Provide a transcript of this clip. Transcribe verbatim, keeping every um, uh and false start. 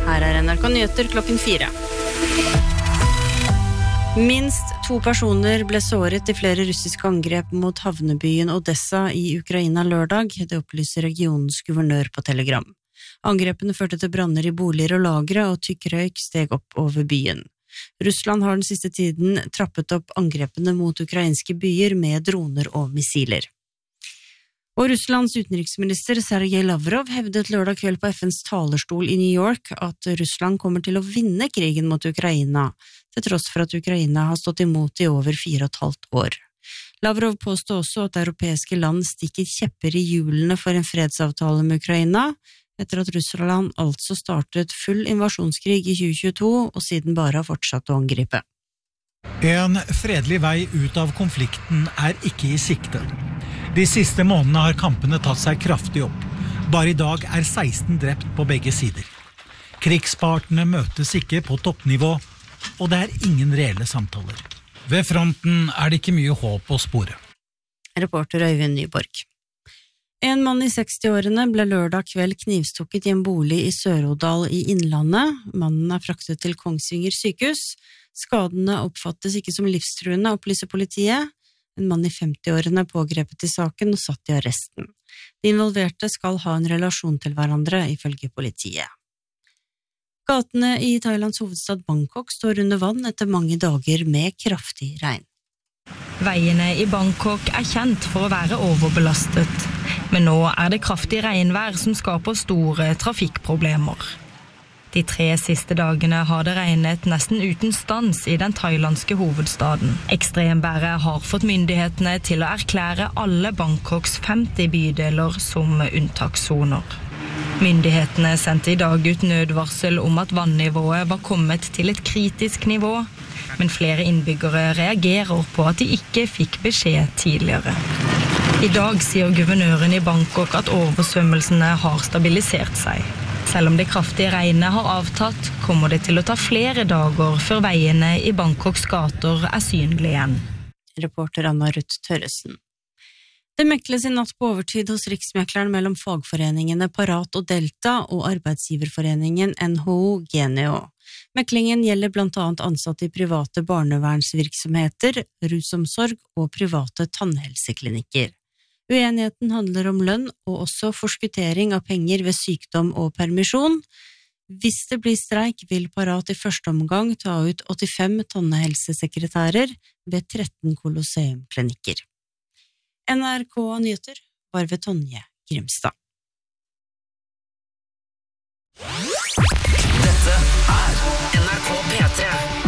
Her er N R K Nyheter klokken fire. Minst to personer ble såret i flere russiske angrep mot havnebyen Odessa i Ukraina lørdag, det opplyser regionens guvernør på Telegram. Angrepene førte til branner i boliger og lagre, og tykk røyk steg opp over byen. Russland har den siste tiden trappet opp angrepene mot ukrainske byer med droner og missiler. Og Russlands utenriksminister Sergej Lavrov hevdet lørdag kveld på F N's talerstol i New York at Russland kommer til å vinne krigen mot Ukraina, til tross for at Ukraina har stått imot i over fire og et halvt år. Lavrov påstod også at europeiske land stikker kjepper i hjulene for en fredsavtale med Ukraina, etter at Russland altså startet full invasjonskrig i tjue tjueto og siden bare har fortsatt å angripe. En fredelig vei ut av konflikten er ikke i sikte. De siste månedene har kampene tatt seg kraftig opp. Bare i dag er seksten drept på begge sider. Krigspartene møtes ikke på toppnivå, og det er ingen reelle samtaler. Ved fronten er det ikke mye håp å spore. Reporter Øyvind Nyborg. En mann i seksti-årene ble lørdag kveld knivstukket i en bolig i Sør-Odal i Innlandet. Mannen er fraktet til Kongsvinger sykehus. Skadene oppfattes ikke som livstruende, opplyser politiet. En mann i femti-årene pågrepet i saken og satt i arresten. De involverte skal ha en relasjon til hverandre, ifølge politiet. Gatene i Thailands hovedstad Bangkok står under vann etter mange dager med kraftig regn. Veiene i Bangkok er kjent for å være overbelastet, men nå er det kraftig regnvær som skaper store trafikkproblemer. De tre siste dagene har det regnet nesten uten stans i den thailandske hovedstaden. Ekstremværet har fått myndighetene til å erklære alle Bangkoks femti bydeler som unntakssoner. Myndighetene sendte i dag ut nødvarsel om at vannivået var kommet til et kritisk nivå, men flere innbyggere reagerer på at de ikke fikk beskjed tidligere. I dag sier guvernøren i Bangkok at oversvømmelsene har stabilisert seg. Selv om det kraftige regnet har avtatt, kommer det til å ta flere dager før veiene i Bangkoks gater er synlige igjen. Reporter Anna Ruth Tørresen. Det mekles i natt på overtid hos Riksmekleren mellom fagforeningene Parat og Delta og arbeidsgiverforeningen N H O Genio. Meklingen gjelder blant annet ansatte i private barnevernsvirksomheter, rusomsorg og private tannhelseklinikker. Uenigheten handler om lønn og også forskuttering av penger ved sykdom og permisjon. Hvis det blir streik, vil Parat i første omgang ta ut åttifem tannhelsesekretærer ved tretten Colosseum-klinikker. N R K Nyheter var ved Tonje Grimstad.